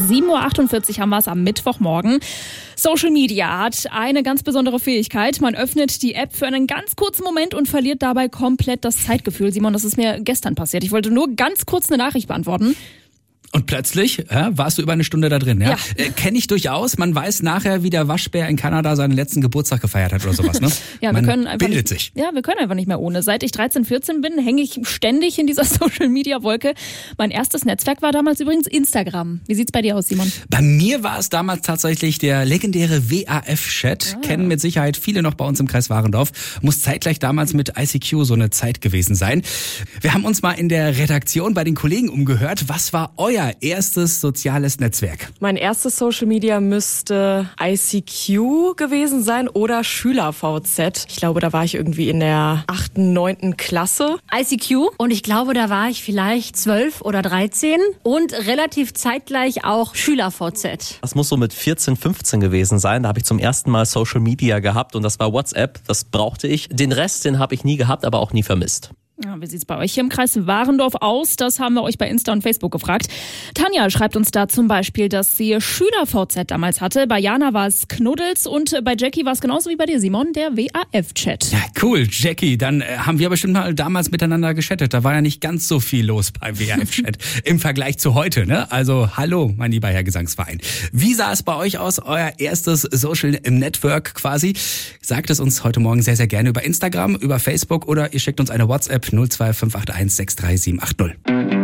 7.48 Uhr haben wir es am Mittwochmorgen. Social Media hat eine ganz besondere Fähigkeit. Man öffnet die App für einen ganz kurzen Moment und verliert dabei komplett das Zeitgefühl. Simon, das ist mir gestern passiert. Ich wollte nur ganz kurz eine Nachricht beantworten. Und plötzlich warst du über eine Stunde da drin. Ja? Kenne ich durchaus. Man weiß nachher, wie der Waschbär in Kanada seinen letzten Geburtstag gefeiert hat oder sowas. Ne? Ja, man wir können einfach bildet sich. Ja, wir können einfach nicht mehr ohne. Seit ich 13, 14 bin, hänge ich ständig in dieser Social-Media-Wolke. Mein erstes Netzwerk war damals übrigens Instagram. Wie sieht's bei dir aus, Simon? Bei mir war es damals tatsächlich der legendäre WAF-Chat. Kennen mit Sicherheit viele noch bei uns im Kreis Warendorf. Muss zeitgleich damals mit ICQ so eine Zeit gewesen sein. Wir haben uns mal in der Redaktion bei den Kollegen umgehört. Was war euer erstes soziales Netzwerk? Mein erstes Social Media müsste ICQ gewesen sein oder SchülerVZ. Ich glaube, da war ich irgendwie in der 8., 9. Klasse. ICQ und ich glaube, da war ich vielleicht 12 oder 13 und relativ zeitgleich auch SchülerVZ. Das muss so mit 14, 15 gewesen sein. Da habe ich zum ersten Mal Social Media gehabt und das war WhatsApp. Das brauchte ich. Den Rest, den habe ich nie gehabt, aber auch nie vermisst. Ja, wie sieht's bei euch hier im Kreis Warendorf aus? Das haben wir euch bei Insta und Facebook gefragt. Tanja schreibt uns da zum Beispiel, dass sie SchülerVZ damals hatte. Bei Jana war es Knuddels und bei Jackie war es genauso wie bei dir, Simon, der WAF-Chat. Ja, cool, Jackie. Dann haben wir bestimmt mal damals miteinander geschattet. Da war ja nicht ganz so viel los beim WAF-Chat im Vergleich zu heute, ne? Also hallo, mein lieber Herr Gesangsverein. Wie sah es bei euch aus, euer erstes Social Network quasi? Sagt es uns heute Morgen sehr, sehr gerne über Instagram, über Facebook oder ihr schickt uns eine WhatsApp 02581 63780.